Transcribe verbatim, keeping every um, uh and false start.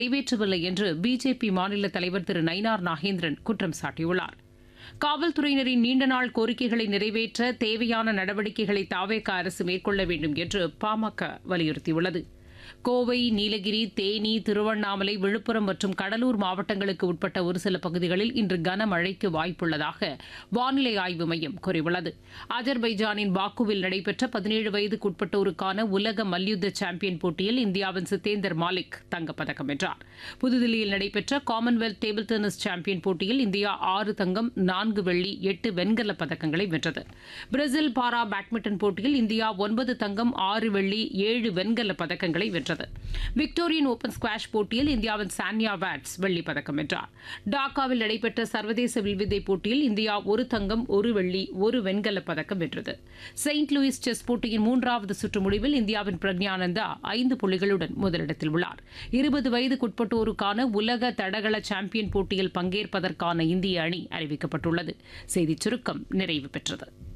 நிறைவேற்றவில்லை என்று பிஜேபி மாநில தலைவர் திரு நயினார் நாகேந்திரன் குற்றம் சாட்டியுள்ளார். காவல்துறையினரின் நீண்டநாள் கோரிக்கைகளை நிறைவேற்ற தேவையான நடவடிக்கைகளை தாவேக அரசு மேற்கொள்ள வேண்டும் என்று பாமக வலியுறுத்தியுள்ளது. கோவை, நீலகிரி, தேனி, திருவண்ணாமலை, விழுப்புரம் மற்றும் கடலூர் மாவட்டங்களுக்கு உட்பட்ட ஒரு சில பகுதிகளில் இன்று கனமழைக்கு வாய்ப்புள்ளதாக வானிலை ஆய்வு மையம் கூறியுள்ளது. அஜர்பைஜானின் பாக்குவில் நடைபெற்ற பதினேழு வயதுக்குட்பட்டோருக்கான உலக மல்யுத்த சாம்பியன் போட்டியில் இந்தியாவின் சித்தேந்தர் மாலிக் தங்கப்பதக்கம் வென்றார். புதுதில்லியில் நடைபெற்ற காமன்வெல்த் டேபிள் டென்னிஸ் சாம்பியன் போட்டியில் இந்தியா ஆறு தங்கம், நான்கு வெள்ளி, எட்டு வெண்கலப் பதக்கங்களை வென்றது. பிரேசில் பாரா பேட்மிண்டன் போட்டியில் இந்தியா ஒன்பது தங்கம், ஆறு வெள்ளி, ஏழு வெண்கலப் பதக்கங்களை வென்றது. விக்டோரியன் ஓபன் ஸ்குவாஷ் போட்டியில் இந்தியாவின் சான்யா வாட்ஸ் வெள்ளிப் பதக்கம் வென்றார். டாக்காவில் நடைபெற்ற சர்வதேச வில்வித்தை போட்டியில் இந்தியா ஒரு தங்கம், ஒரு வெள்ளி, ஒரு வெண்கலப் பதக்கம் வென்றது. செயின்ட் லூயிஸ் செஸ் போட்டியின் மூன்றாவது சுற்று முடிவில் இந்தியாவின் பிரக்ஞானந்தா ஐந்து புள்ளிகளுடன் முதலிடத்தில் உள்ளார். இருபது வயதுக்குட்பட்டோருக்கான உலக தடகள சாம்பியன் போட்டியில் பங்கேற்பதற்கான இந்திய அணி அறிவிக்கப்பட்டுள்ளது. செய்திச் சுருக்கம் நிறைவு பெற்றது.